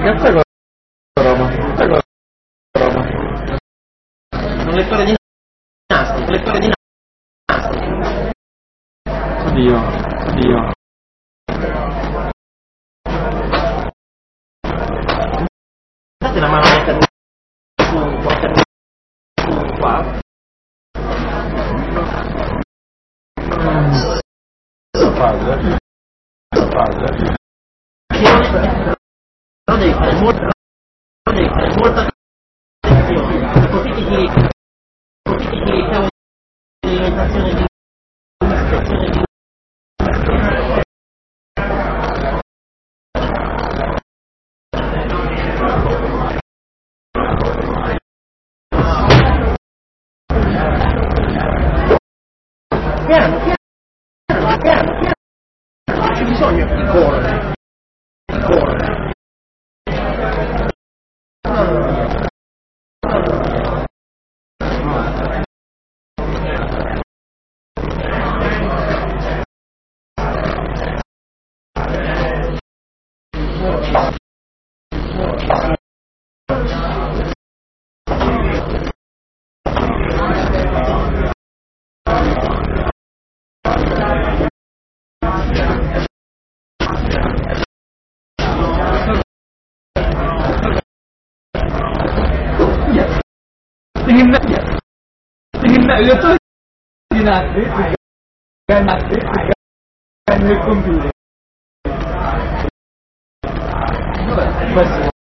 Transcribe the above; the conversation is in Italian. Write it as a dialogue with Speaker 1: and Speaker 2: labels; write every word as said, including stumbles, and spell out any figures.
Speaker 1: cazzo è quella roba? Cazzo è quella roba?
Speaker 2: Un lettore di nastri, un lettore di nastri.
Speaker 1: Oddio, oddio.
Speaker 2: Fate la mano netta su qualche su qua.
Speaker 1: Cosa fate? Cosa fate?
Speaker 2: Però devi fare molta, però devi fare molta attenzione, così ti tiri, così ti tiri il di alimentazione di ispezione di piano, piano, piano, piano, non c'è bisogno di correre, di correre.
Speaker 1: Tingin na, tingin na, ito hindi natin, tingin natin, tingin natin, computer.